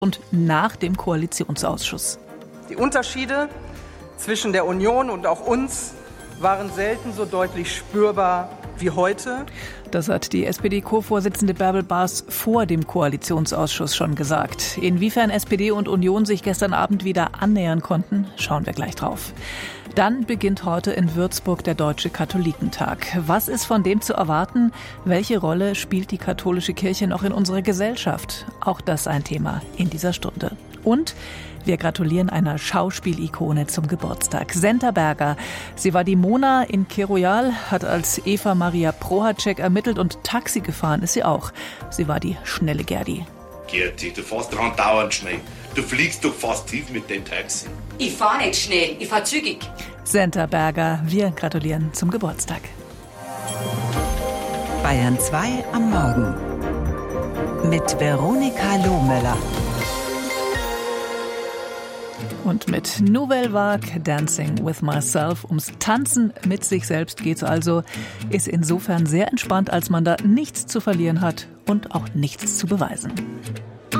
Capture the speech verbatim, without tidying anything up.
und nach dem Koalitionsausschuss. Die Unterschiede zwischen der Union und auch uns waren selten so deutlich spürbar wie heute. Das hat die S P D-Co-Vorsitzende Bärbel Baas vor dem Koalitionsausschuss schon gesagt. Inwiefern S P D und Union sich gestern Abend wieder annähern konnten, schauen wir gleich drauf. Dann beginnt heute in Würzburg der Deutsche Katholikentag. Was ist von dem zu erwarten? Welche Rolle spielt die katholische Kirche noch in unserer Gesellschaft? Auch das ein Thema in dieser Stunde. Und wir gratulieren einer Schauspielikone zum Geburtstag. Senta Berger. Sie war die Mona in Keroyal, hat als Eva Maria Prohacek ermittelt und Taxi gefahren ist sie auch. Sie war die schnelle Gerdi. Gerti, du fährst dran dauernd schnell. Du fliegst doch fast tief mit dem Taxi. Ich fahr nicht schnell, ich fahr zügig. Senta Berger, wir gratulieren zum Geburtstag. Bayern zwei am Morgen mit Veronika Lohmöller. Und mit Nouvelle Vague, Dancing with Myself, ums Tanzen mit sich selbst geht's also, ist insofern sehr entspannt, als man da nichts zu verlieren hat und auch nichts zu beweisen.